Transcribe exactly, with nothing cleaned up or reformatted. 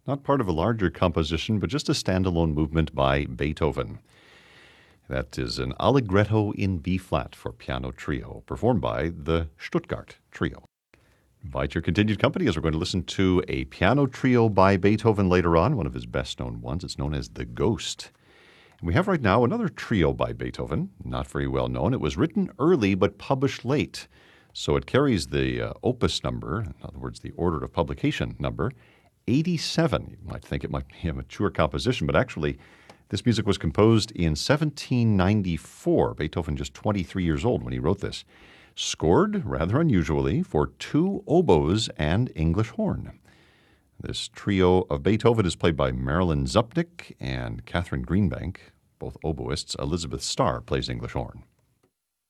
not part of a larger composition, but just a standalone movement by Beethoven. That is an Allegretto in B-flat for piano trio, performed by the Stuttgart Trio. Invite your continued company as we're going to listen to a piano trio by Beethoven later on, one of his best-known ones. It's known as The Ghost. And we have right now another trio by Beethoven, not very well known. It was written early but published late, so it carries the uh, opus number, in other words, the order of publication number, eighty-seven. You might think it might be a mature composition, but actually this music was composed in seventeen ninety-four. Beethoven just twenty-three years old when he wrote this. Scored, rather unusually, for two oboes and English horn. This trio of Beethoven is played by Marilyn Zupnik and Catherine Greenbank, both oboists. Elizabeth Starr plays English horn.